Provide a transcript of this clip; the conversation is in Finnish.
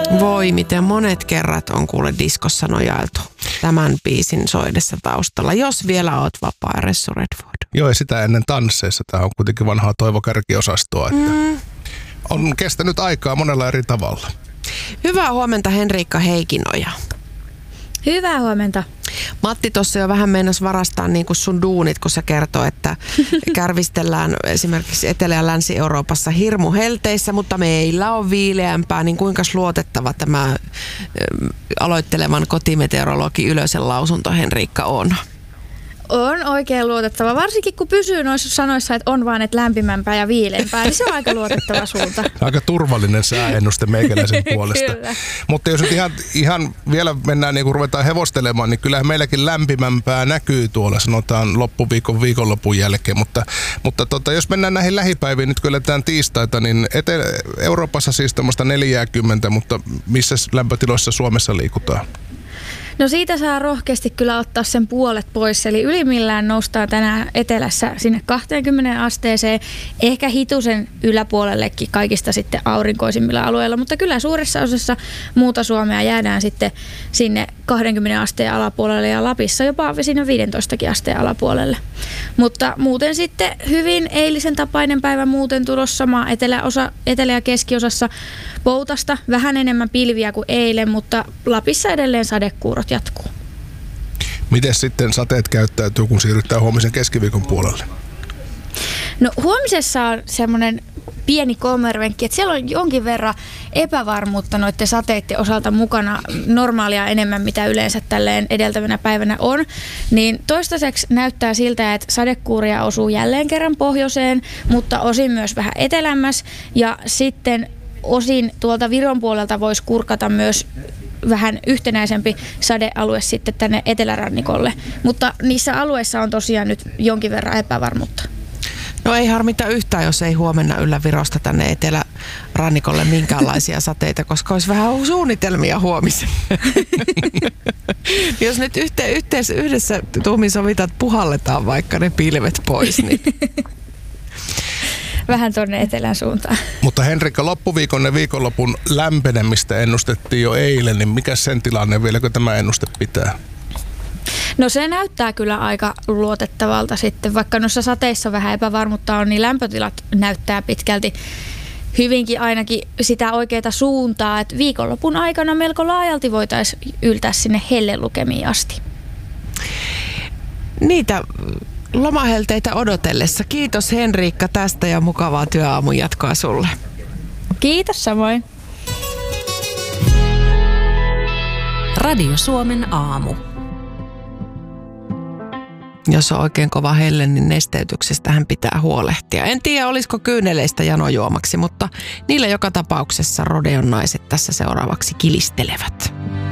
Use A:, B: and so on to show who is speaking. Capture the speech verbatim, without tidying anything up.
A: Voi, miten monet kerrat on kuule diskossa nojailtu tämän biisin soidessa taustalla, jos vielä oot vapaa, Ressu Redford.
B: Joo, ja sitä ennen tansseissa. Tämä on kuitenkin vanhaa Toivo Kärki-osastoa, että mm. on kestänyt aikaa monella eri tavalla.
A: Hyvää huomenta, Henriikka Heikinoja.
C: Hyvää huomenta.
A: Matti tuossa jo vähän meinasi varastaa niin kuin sun duunit, kun sä kertoo, että kärvistellään esimerkiksi Etelä- ja Länsi-Euroopassa hirmuhelteissä, mutta meillä on viileämpää. Niin kuinka luotettava tämä ä, aloittelevan kotimeteorologi Ylösen lausunto, Henriikka, on?
C: On oikein luotettava, varsinkin kun pysyy noissa sanoissa, että on vaan että lämpimämpää ja viileämpää, niin se on aika luotettava suunta.
B: Aika turvallinen sääennuste meikäläisen puolesta.
C: Kyllä.
B: Mutta jos nyt ihan, ihan vielä mennään niin kun ruvetaan hevostelemaan, niin kyllähän meilläkin lämpimämpää näkyy tuolla, sanotaan loppuviikon viikonlopun jälkeen. Mutta, mutta tota, jos mennään näihin lähipäiviin, nyt kun eletään tiistaita, niin Etelä- Euroopassa siis tämmöistä neljäkymmentä, mutta missä lämpötiloissa Suomessa liikutaan?
C: No siitä saa rohkeasti kyllä ottaa sen puolet pois, eli ylimmillään noustaan tänään etelässä sinne kaksikymmentä asteeseen, ehkä hitusen yläpuolellekin kaikista sitten aurinkoisimmilla alueilla, mutta kyllä suuressa osassa muuta Suomea jäädään sitten sinne kaksikymmentä asteen alapuolelle ja Lapissa jopa sinne viisitoista asteen alapuolelle. Mutta muuten sitten hyvin eilisen tapainen päivä muuten tulossa maa eteläosa, etelä- ja keskiosassa poutasta, vähän enemmän pilviä kuin eilen, mutta Lapissa edelleen sadekuurot jatkuu.
B: Miten sitten sateet käyttäytyy, kun siirrytään huomisen keskiviikon puolelle?
C: No huomisessa on semmoinen pieni kommervenkki, että siellä on jonkin verran epävarmuutta noiden sateiden osalta mukana, normaalia enemmän mitä yleensä tälleen edeltävänä päivänä on, niin toistaiseksi näyttää siltä, että sadekuuria osuu jälleen kerran pohjoiseen, mutta osin myös vähän etelämmäs ja sitten osin tuolta Viron puolelta voisi kurkata myös vähän yhtenäisempi sadealue sitten tänne etelärannikolle, mutta niissä alueissa on tosiaan nyt jonkin verran epävarmuutta.
A: No ei harmita yhtään, jos ei huomenna yllä Virosta tänne etelärannikolle minkäänlaisia sateita, koska olisi vähän suunnitelmia huomiseen. Jos nyt yhte, yhteis, yhdessä tuumin sovitaan, että puhalletaan vaikka ne pilvet pois, niin
C: vähän tuonne etelän suuntaan.
B: Mutta Henrikka, loppuviikon ja viikonlopun lämpenemistä ennustettiin jo eilen, niin mikä sen tilanne, vieläkö tämä ennuste pitää?
C: No se näyttää kyllä aika luotettavalta sitten, vaikka noissa sateissa vähän epävarmuutta on, niin lämpötilat näyttää pitkälti hyvinkin ainakin sitä oikeaa suuntaa, että viikonlopun aikana melko laajalti voitaisiin yltää sinne hellelukemiin asti.
A: Niitä lomahelteitä odotellessa. Kiitos Henriikka tästä ja mukavaa työaamun jatkoa sulle.
C: Kiitos samoin.
D: Radio Suomen aamu.
A: Jos on oikein kova helle, niin nesteytyksestähän pitää huolehtia. En tiedä, olisiko kyyneleistä janojuomaksi, mutta niillä joka tapauksessa Rodeon naiset tässä seuraavaksi kilistelevät.